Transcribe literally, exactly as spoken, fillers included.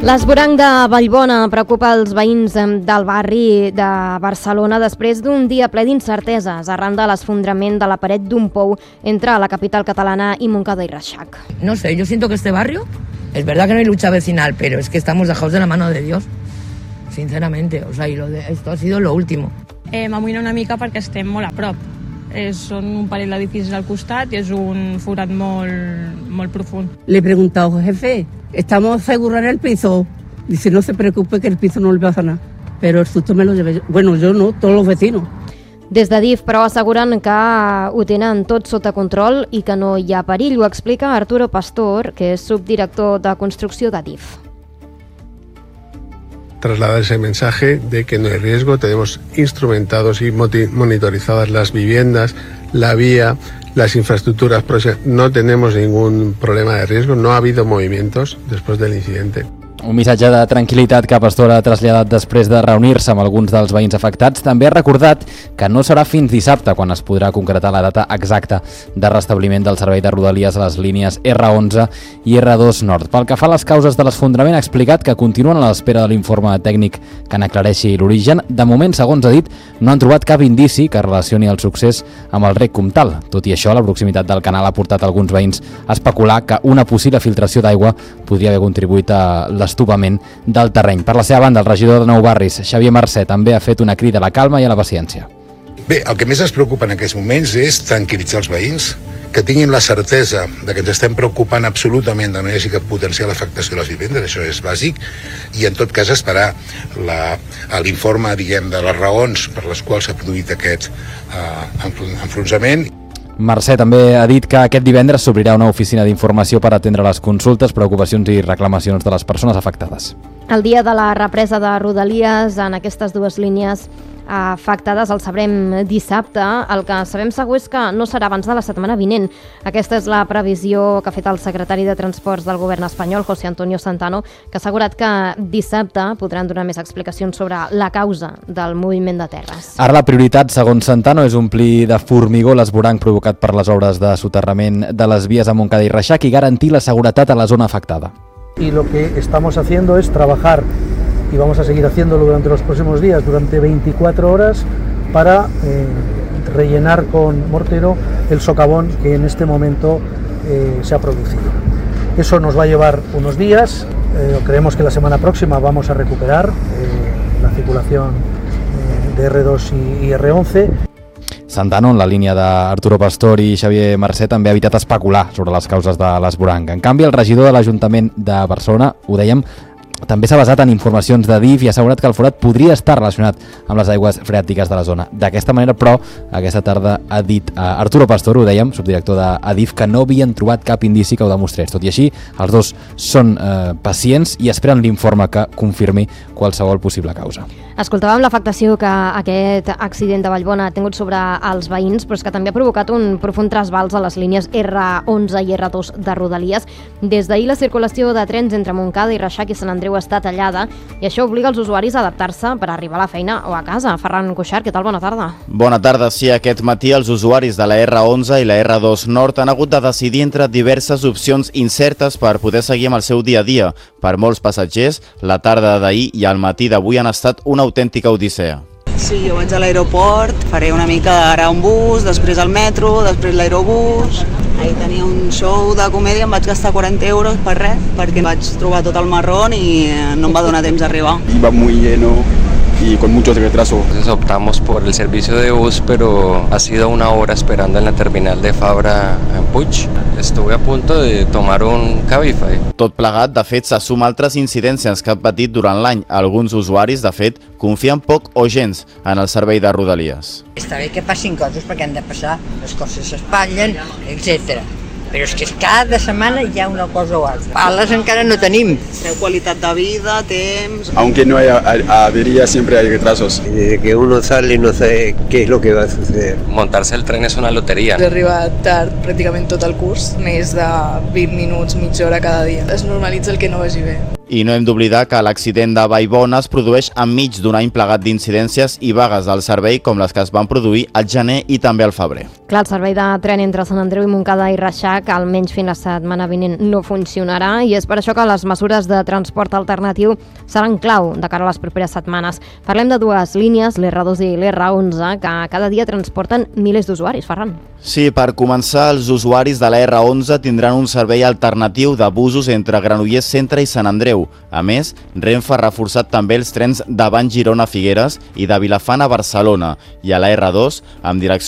L'esvoranc de Vallbona preocupa els veïns del barri de Barcelona després d'un dia ple d'incerteses arran de l'esfondrament de la paret d'un pou entre la capital catalana y Montcada y Reixac. No sé, yo siento que este barrio, es verdad que no hay lucha vecinal, pero es que estamos dejados de la mano de Dios, sinceramente, o sea, y lo de, esto ha sido lo último. Eh, M'amoïna una mica perquè estem molt a prop. Eh, són un parell d'edificis al costat i és un forat molt, molt profund. Le he preguntado, jefe, ¿estamos seguros en el piso? Dice, no se preocupe que el piso no le pasa nada. Pero el susto me lo llevé yo. Bueno, yo no, todos los vecinos. Des de D I F, però, asseguren que ho tenen tot sota control i que no hi ha perill. Ho explica Arturo Pastor, que és subdirector de construcció de D I F. Trasladar ese mensaje de que no hay riesgo, tenemos instrumentados y monitorizadas las viviendas, la vía, las infraestructuras próximas, no tenemos ningún problema de riesgo, no ha habido movimientos después del incidente. Un missatge de tranquil·litat que Pastor ha traslladat després de reunir-se amb alguns dels veïns afectats. També ha recordat que no serà fins dissabte quan es podrà concretar la data exacta de restabliment del servei de Rodalies a les línies erre onze i erre dos Nord. Pel que fa a les causes de l'esfondrament, ha explicat que continuen a l'espera de l'informe tècnic que n'aclareixi l'origen. De moment, segons ha dit, no han trobat cap indici que relacioni el succés amb el rec Comtal. Tot i això, la proximitat del canal ha portat alguns veïns a especular que una possible filtració d'aigua podria haver contribuït a l'estopament del terreny. Per la seva banda, el regidor de Nou Barris, Xavier Mercè, també ha fet una crida a la calma i a la paciència. Bé, el que més ens preocupa en aquests moments és tranquil·litzar els veïns, que tinguin la certesa de que ens estem preocupant absolutament de no hi hagi cap potencial afectació a les vivendes, això és bàsic, i en tot cas esperar l'informe, diguem, de les raons per les quals s'ha produït aquest eh, enfronsament. Mercè també ha dit que aquest divendres s'obrirà una oficina d'informació per atendre les consultes, preocupacions i reclamacions de les persones afectades. El dia de la represa de Rodalies en aquestes dues línies afectades el sabrem dissabte. El que sabem segur és que no serà abans de la setmana vinent. Aquesta és la previsió que ha fet el secretari de Transports del govern espanyol, José Antonio Santano, que ha assegurat que dissabte podran donar més explicacions sobre la causa del moviment de terres. Ara la prioritat, segons Santano, és omplir de formigó l'esvoranc provocat per les obres de soterrament de les vies a Montcada i Reixac i garantir la seguretat a la zona afectada. Y lo que estamos haciendo es trabajar, y vamos a seguir haciéndolo durante los próximos días, durante veinticuatro horas, para eh, rellenar con mortero el socavón que en este momento eh, se ha producido. Eso nos va a llevar unos días, eh, creemos que la semana próxima vamos a recuperar eh, la circulación eh, de erre dos y, y erre once. Santano, en la línia d'Arturo Pastor i Xavier Mercè, també ha evitat especular sobre les causes de l'esvoranc. En canvi, el regidor de l'Ajuntament de Barcelona, ho dèiem, també s'ha basat en informacions de D I F i ha assegurat que el forat podria estar relacionat amb les aigües freàtiques de la zona. D'aquesta manera, però, aquesta tarda ha dit a Arturo Pastor, ho dèiem, subdirector de D I F, que no havien trobat cap indici que ho demostrés. Tot i així, els dos són eh, pacients i esperen l'informe que confirmi qualsevol possible causa. Escoltàvem l'afectació que aquest accident de Vallbona ha tingut sobre els veïns, però és que també ha provocat un profund trasbals a les línies erre onze i erre dos de Rodalies. Des d'ahir la circulació de trens entre Montcada i Reixac i Sant Andreu està tallada i això obliga els usuaris a adaptar-se per arribar a la feina o a casa. Ferran Cuixart, què tal? Bona tarda. Bona tarda. Sí, aquest matí els usuaris de la erre onze i la erre dos Nord han hagut de decidir entre diverses opcions incertes per poder seguir amb el seu dia a dia. Per molts passatgers, la tarda d'ahir i el matí d'avui han estat una autèntica odissea. Sí, jo vaig a l'aeroport, faré una mica ara un bus, després al metro, després l'aerobús. Ahir tenia un show de comèdia, em vaig gastar quaranta euros per res, perquè vaig trobar tot el marrón i no em va donar temps d'arribar. Iba muy lleno y con muchos retrasos. Entonces optamos por el servicio de bus, pero ha sido una hora esperando en la terminal de Fabra en Puig. Estuve a punto de tomar un Cabify. Tot plegat, de fet, se suma altres incidències que han patit durant l'any. Alguns usuaris, de fet, confien poc o gens en el servei de Rodalies. Està bé que passin coses perquè han de passar, les coses s'espatllen, etcètera. Però és que cada setmana hi ha una cosa o altra. Pales encara no tenim. Té qualitat de vida, temps... Aunque no haya avería, siempre hay retrasos. Desde que uno sale no sabe qué es lo que va a suceder. Montarse el tren és una loteria. He arribat tard pràcticament tot el curs, més de vint minuts, mitja hora cada dia. Es normalitza el que no vagi bé. I no hem d'oblidar que l'accident de Vallbona es produeix enmig d'un any plegat d'incidències i vagues del servei com les que es van produir al gener i també al febrer. Clar, el servei de tren entre Sant Andreu i Montcada i Reixac almenys fins la setmana vinent no funcionarà i és per això que les mesures de transport alternatiu seran clau de cara a les properes setmanes. Parlem de dues línies, l'R dos i l'R onze, que cada dia transporten milers d'usuaris, Ferran. Sí, per començar, els usuaris de la R onze tindran un servei alternatiu de busos entre Granollers Centre i Sant Andreu. A més, Renfe ha reforçat també els trens de Van Girona a Figueres i de Vilafant a Barcelona i a la R dos amb direcció